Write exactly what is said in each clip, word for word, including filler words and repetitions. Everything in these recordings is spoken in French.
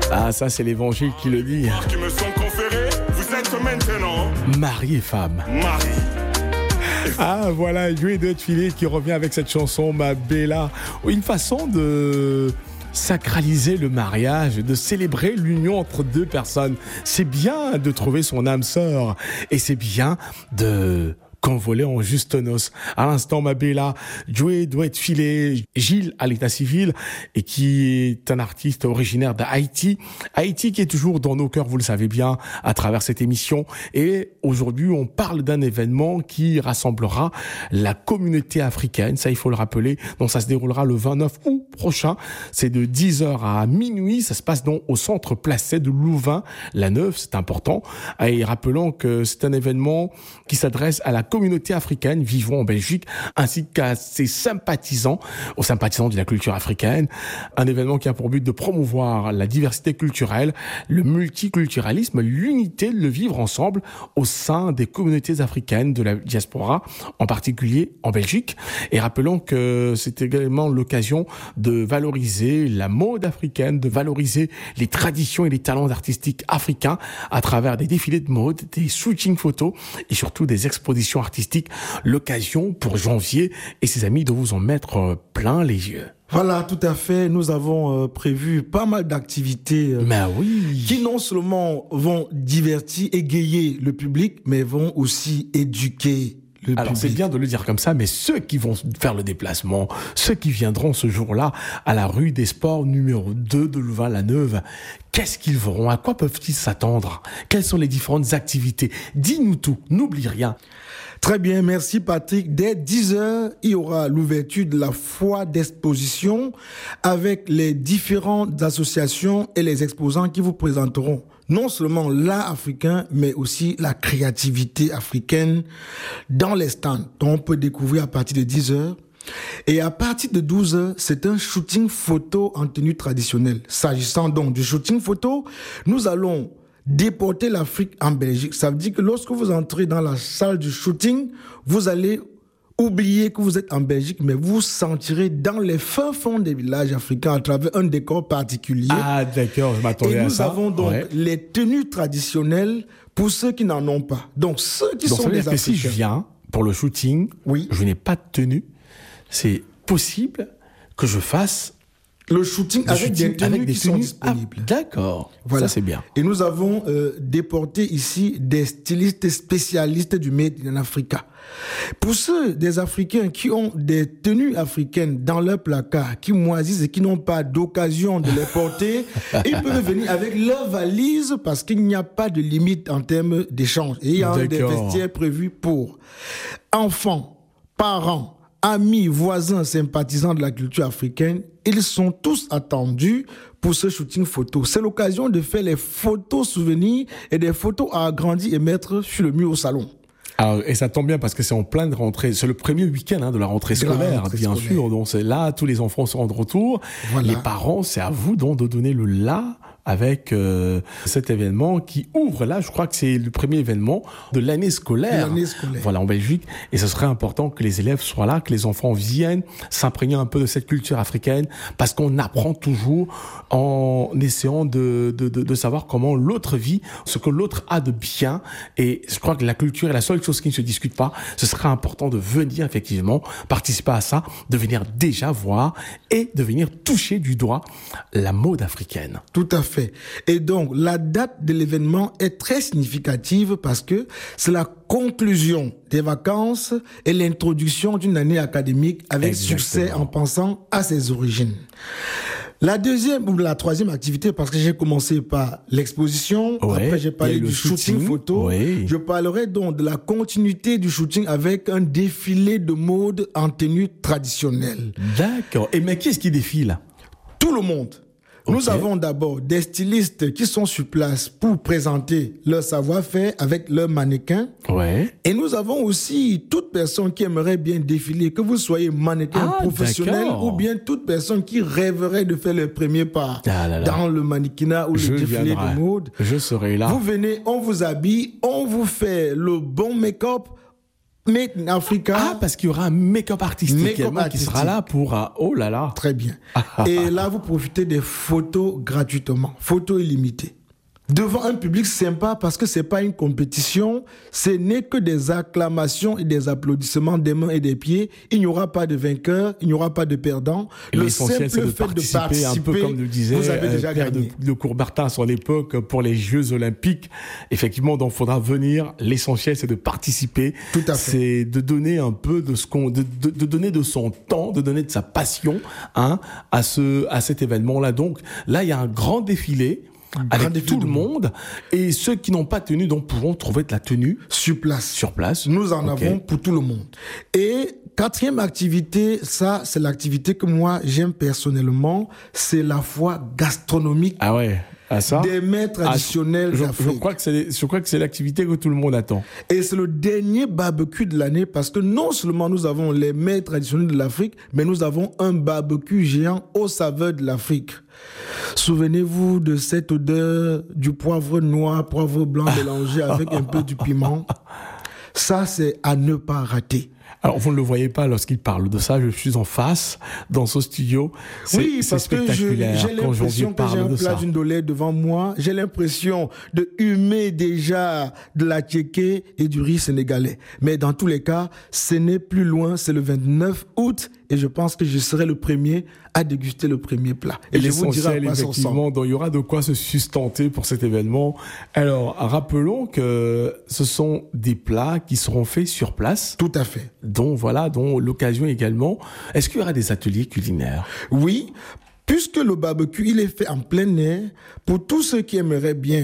Ah, ça, c'est l'évangile qui le dit. Qui me sont conférés, vous êtes maintenant Mari et femme. Marie. Ah, voilà, Joey Doit-Filé qui revient avec cette chanson, Ma Bella. Une façon de sacraliser le mariage, de célébrer l'union entre deux personnes. C'est bien de trouver son âme sœur et c'est bien de convoler en juste noces. À l'instant, Ma Bella, Joey Doit-Filé, Gilles à l'état civil et qui est un artiste originaire d'Haïti. Haïti qui est toujours dans nos cœurs, vous le savez bien, à travers cette émission. Et aujourd'hui, on parle d'un événement qui rassemblera la communauté africaine. Ça, il faut le rappeler. Donc, ça se déroulera le vingt-neuf août prochain. C'est de dix heures à minuit. Ça se passe donc au centre Placet de Louvain-la-Neuve. C'est important. Et rappelons que c'est un événement qui s'adresse à la communauté africaine vivant en Belgique, ainsi qu'à ses sympathisants, aux sympathisants de la culture africaine. Un événement qui a pour but de promouvoir la diversité culturelle, le multiculturalisme, l'unité de le vivre ensemble au sein des communautés africaines de la diaspora, en particulier en Belgique. Et rappelons que c'est également l'occasion de valoriser la mode africaine, de valoriser les traditions et les talents artistiques africains à travers des défilés de mode, des shootings photos et surtout des expositions artistique, l'occasion pour Janvier et ses amis de vous en mettre plein les yeux. Voilà, tout à fait. Nous avons euh, prévu pas mal d'activités euh, mais oui. qui non seulement vont divertir, égayer le public, mais vont aussi éduquer le Alors public. c'est bien de le dire comme ça, mais ceux qui vont faire le déplacement, ceux qui viendront ce jour-là à la rue des Sports numéro deux de Louvain-la-Neuve, qu'est-ce qu'ils verront? À quoi peuvent-ils s'attendre? Quelles sont les différentes activités? Dis-nous tout, n'oublie rien. Très bien, merci Patrick. Dès dix heures, il y aura l'ouverture de la foire d'exposition avec les différentes associations et les exposants qui vous présenteront non seulement l'art africain, mais aussi la créativité africaine dans les stands. Donc on peut découvrir à partir de dix heures. Et à partir de douze heures, c'est un shooting photo en tenue traditionnelle. S'agissant donc du shooting photo, nous allons déporter l'Afrique en Belgique. Ça veut dire que lorsque vous entrez dans la salle du shooting, vous allez oublier que vous êtes en Belgique, mais vous vous sentirez dans les fins fonds des villages africains à travers un décor particulier. Ah d'accord, je m'attendais à ça. Et nous avons donc ouais. les tenues traditionnelles pour ceux qui n'en ont pas. Donc ceux qui donc, sont ça veut des dire Africains. Que si je viens pour le shooting, oui. je n'ai pas de tenue, c'est possible que je fasse le shooting le avec shooting des tenues avec des qui tenues. sont disponibles. Ah, d'accord, voilà. Ça c'est bien. Et nous avons euh, déporté ici des stylistes spécialistes du Made in Africa. Pour ceux des Africains qui ont des tenues africaines dans leur placard, qui moisissent et qui n'ont pas d'occasion de les porter, ils peuvent venir avec leur valise parce qu'il n'y a pas de limite en termes d'échange. Et il y a D'accord. des vestiaires prévus pour enfants, parents, amis, voisins, sympathisants de la culture africaine. Ils sont tous attendus pour ce shooting photo. C'est l'occasion de faire les photos souvenirs et des photos à agrandir et mettre sur le mur au salon. Alors, et ça tombe bien parce que c'est en pleine rentrée. C'est le premier week-end hein, de la rentrée de la scolaire, rentrée bien scolaire. sûr. Donc c'est là, tous les enfants seront de retour. Voilà. Les parents, c'est à vous donc de donner le là avec euh, cet événement qui ouvre là. Je crois que c'est le premier événement de l'année scolaire. De l'année scolaire. Voilà, en Belgique. Et ce serait important que les élèves soient là, que les enfants viennent s'imprégner un peu de cette culture africaine, parce qu'on apprend toujours en essayant de, de, de, de savoir comment l'autre vit, ce que l'autre a de bien. Et je crois que la culture est la seule chose qui ne se discute pas. Ce serait important de venir effectivement participer à ça, de venir déjà voir et de venir toucher du doigt la mode africaine. Tout à fait. Et donc, la date de l'événement est très significative parce que c'est la conclusion des vacances et l'introduction d'une année académique avec Exactement. succès en pensant à ses origines. La deuxième ou la troisième activité, parce que j'ai commencé par l'exposition, Ouais, après j'ai il y parlé a eu le du shooting, shooting, photo, oui. je parlerai donc de la continuité du shooting avec un défilé de mode en tenue traditionnelle. D'accord. Et mais qui est-ce qui défile? Tout le monde. Okay. Nous avons d'abord des stylistes qui sont sur place pour présenter leur savoir-faire avec leurs mannequins. Ouais. Et nous avons aussi toute personne qui aimerait bien défiler, que vous soyez mannequin Ah, professionnel d'accord. ou bien toute personne qui rêverait de faire le premier pas Ah là là. dans le mannequinat ou Je le défilé viendrai. de mode. Je serai là. Vous venez, on vous habille, on vous fait le bon make-up. Made in Africa. Ah, parce qu'il y aura un make-up artistique Make-up également qui sera artistique. là pour... euh, oh là là. Très bien. Et là, vous profitez des photos gratuitement, photos illimitées. Devant un public sympa parce que c'est pas une compétition, ce n'est que des acclamations et des applaudissements des mains et des pieds. Il n'y aura pas de vainqueur, il n'y aura pas de perdant. Et Le l'essentiel, c'est simple de fait participer, de participer, un peu comme le disait vous avez euh, déjà Pierre de, gagné. de Courbertin à son époque pour les Jeux Olympiques. Effectivement, donc, il faudra venir. L'essentiel, c'est de participer. Tout à fait. C'est de donner un peu de ce qu'on, de, de, de donner de son temps, de donner de sa passion, hein, à ce, à cet événement-là. Donc, là, il y a un grand défilé. Avec défilé tout de le monde. monde, et ceux qui n'ont pas tenu donc pourront trouver de la tenue Sur place. sur place. Nous en Ok. avons pour tout le monde. Et quatrième activité, ça, c'est l'activité que moi, j'aime personnellement, c'est la foire gastronomique Ah ouais, à ça. des mets traditionnels Ah, je, je d'Afrique. crois que c'est, je crois que c'est l'activité que tout le monde attend. Et c'est le dernier barbecue de l'année parce que non seulement nous avons les mets traditionnels de l'Afrique, mais nous avons un barbecue géant aux saveurs de l'Afrique. Souvenez-vous de cette odeur du poivre noir, poivre blanc mélangé avec un peu du piment. Ça, c'est à ne pas rater. Alors, vous ne le voyez pas lorsqu'il parle de ça. Je suis en face, dans ce studio. C'est, Oui, c'est parce que je- spectaculaire j'ai quand j'en l'impression que j'ai parle un de plat ça. d'une dolée devant moi. J'ai l'impression de humer déjà de la tchéké et du riz sénégalais. Mais dans tous les cas, ce n'est plus loin. C'est le vingt-neuf août et je pense que je serai le premier à déguster le premier plat. Et je vous dirai à L'essentiel, quoi ça ressemble. effectivement, donc, il y aura de quoi se sustenter pour cet événement. Alors, rappelons que ce sont des plats qui seront faits sur place, Tout à fait. dont, voilà, dont l'occasion également. Est-ce qu'il y aura des ateliers culinaires? Oui, puisque le barbecue, il est fait en plein air, pour tous ceux qui aimeraient bien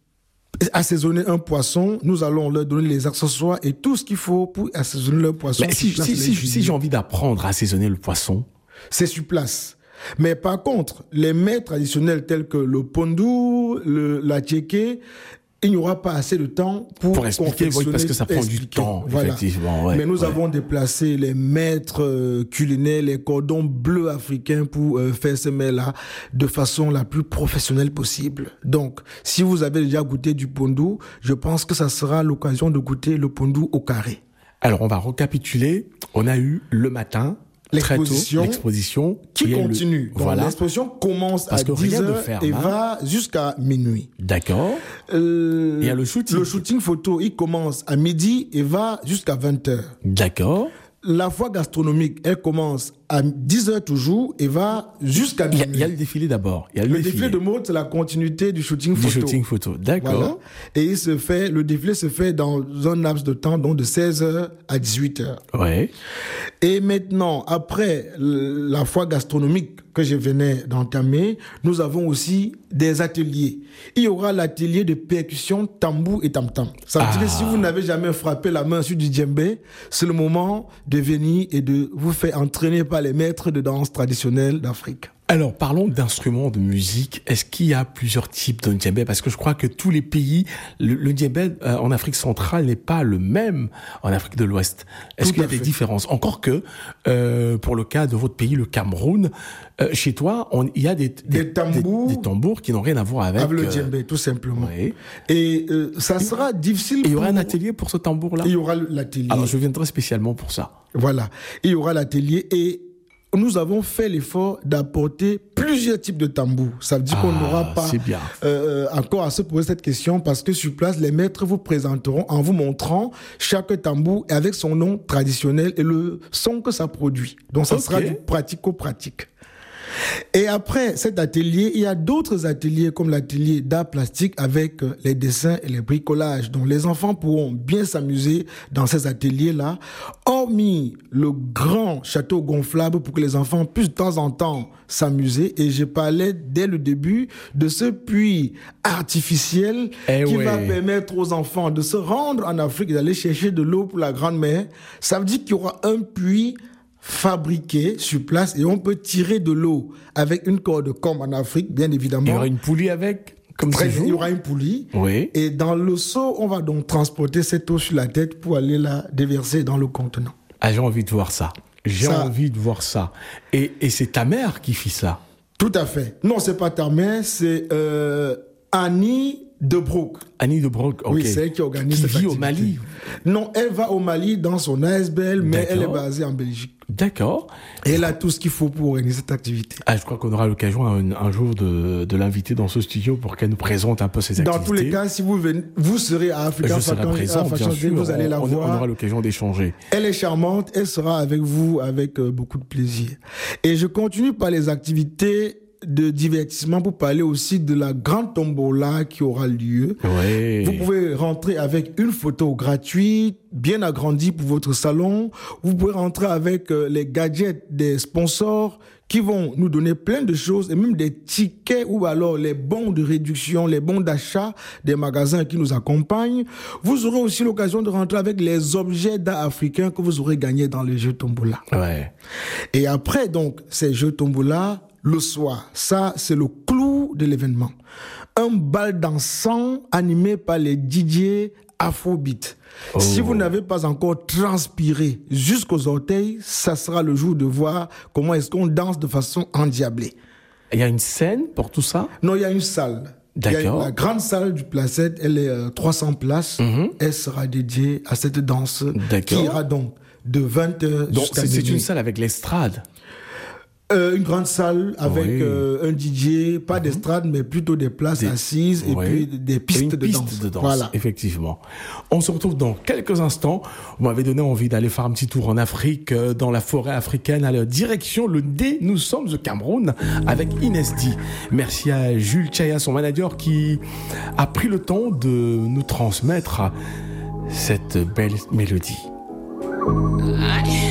assaisonner un poisson, nous allons leur donner les accessoires et tout ce qu'il faut pour assaisonner leur poisson. Mais si, Sur place, si, les si, cuisiner. si j'ai envie d'apprendre à assaisonner le poisson, C'est sur place. Mais par contre, les mets traditionnels tels que le pondu, le, la tchéké, il n'y aura pas assez de temps pour, Pour expliquer, oui, confectionner, parce que ça prend du expliquer. temps, Voilà. effectivement, ouais, Mais nous ouais. avons déplacé les maîtres euh, culinaires, les cordons bleus africains pour euh, faire ces mets-là de façon la plus professionnelle possible. Donc, si vous avez déjà goûté du pondu, je pense que ça sera l'occasion de goûter le pondu au carré. alors on va récapituler. On a eu le matin, très tôt, L'exposition l'exposition qui Il y a eu le- continue. Donc, Voilà, l'exposition commence Parce à que rien dix ne heures ferme, et hein. va jusqu'à minuit. d'accord. Euh, Il y a le shooting. Le shooting photo, il commence à midi et va jusqu'à vingt heures. D'accord. La foire gastronomique, elle commence à dix heures toujours et va jusqu'à Il y, a, minuit. il y a le défilé d'abord. Il y a le, Le défilé de mode, c'est la continuité du shooting du photo. shooting photo. D'accord. Voilà. Et il se fait, le défilé se fait dans un laps de temps, donc de seize heures à dix-huit heures. Ouais. Et maintenant, après l- la foire gastronomique que je venais d'entamer, nous avons aussi des ateliers. Il y aura l'atelier de percussion tambour et tam-tam. Ça veut dire que si vous n'avez jamais frappé la main sur du djembé, c'est le moment de venir et de vous faire entraîner par les maîtres de danse traditionnelle d'Afrique. Alors, parlons d'instruments de musique. Est-ce qu'il y a plusieurs types de djembé? Parce que je crois que tous les pays, le, le djembé euh, en Afrique centrale n'est pas le même en Afrique de l'Ouest. Est-ce Tout qu'il y a à des fait. différences? Encore que, euh, pour le cas de votre pays, le Cameroun, euh, chez toi, on- il y a des, Des tambours. des, des tambours qui n'ont rien à voir avec... Avec le euh, djembé, tout simplement. oui. Et euh, ça sera difficile. Et il y aura pour- un atelier pour ce tambour-là? Il y aura l'atelier. Alors, je viendrai spécialement pour ça. Voilà. Il y aura l'atelier et nous avons fait l'effort d'apporter plusieurs types de tambours. Ça veut dire qu'on Ah, n'aura pas c'est bien. euh, encore à se poser cette question parce que sur place, les maîtres vous présenteront en vous montrant chaque tambour avec son nom traditionnel et le son que ça produit. Donc, ça Ok. sera du pratico-pratique. Et après cet atelier, il y a d'autres ateliers comme l'atelier d'art plastique avec euh, les dessins et les bricolages. Donc les enfants pourront bien s'amuser dans ces ateliers-là. Hormis le grand château gonflable pour que les enfants puissent de temps en temps s'amuser. Et je parlais dès le début de ce puits artificiel Eh qui ouais. va permettre aux enfants de se rendre en Afrique et d'aller chercher de l'eau pour la grand-mère. Ça veut dire qu'il y aura un puits fabriqué sur place et on peut tirer de l'eau avec une corde comme en Afrique, bien évidemment. Il y aura une poulie avec, comme Très- toujours? il y aura une poulie. Oui. Et dans le seau, on va donc transporter cette eau sur la tête pour aller la déverser dans le contenant. Ah, j'ai envie de voir ça. J'ai Ça- envie de voir ça. Et, et c'est ta mère qui fit ça? Tout à fait. Non, c'est pas ta mère, c'est euh, Annie de Broek. Annie de Broek, ok. Oui, c'est elle qui organise qui cette vit activité. au Mali. Non, elle va au Mali dans son A S B L, mais D'accord. elle est basée en Belgique. D'accord. Et elle a tout ce qu'il faut pour organiser cette activité. Ah, je crois qu'on aura l'occasion un, un jour de, de l'inviter dans ce studio pour qu'elle nous présente un peu ses activités. Dans tous les cas, si vous venez, vous serez à Africa je serai Fashion- présent, à bien Fashion Day, sûr. vous allez la on, voir. on aura l'occasion d'échanger. Elle est charmante, elle sera avec vous avec euh, beaucoup de plaisir. Et je continue par les activités de divertissement pour parler aussi de la grande tombola qui aura lieu. Ouais. Vous pouvez rentrer avec une photo gratuite, bien agrandie pour votre salon. Vous pouvez rentrer avec euh, les gadgets des sponsors qui vont nous donner plein de choses et même des tickets ou alors les bons de réduction, les bons d'achat des magasins qui nous accompagnent. Vous aurez aussi l'occasion de rentrer avec les objets d'art africains que vous aurez gagnés dans les jeux tombola. Ouais. Et après, donc, ces jeux tombola, le soir, ça, c'est le clou de l'événement. Un bal dansant animé par les D J Afrobeat. Oh. Si vous n'avez pas encore transpiré jusqu'aux orteils, ça sera le jour de voir comment est-ce qu'on danse de façon endiablée. Il y a une scène pour tout ça? Non, il y a une salle. Il y a D'accord. la grande salle du Placette, elle est euh, trois cents places. Mhm. Elle sera dédiée à cette danse D'accord. qui ira donc de vingt heures Donc, jusqu'à c'est, c'est minuit. une salle avec l'estrade. Euh, une grande salle avec Oui. euh, un D J, pas d'estrade, mais plutôt des places Des- assises et ouais. puis des Et pistes, une de, piste danse. de danse. Voilà. Effectivement. On se retrouve dans quelques instants. Vous m'avez donné envie d'aller faire un petit tour en Afrique, euh, dans la forêt africaine, à la direction le D. Nous sommes au Cameroun avec Inès D. Merci à Jules Chaya, son manager, qui a pris le temps de nous transmettre cette belle mélodie. Allez.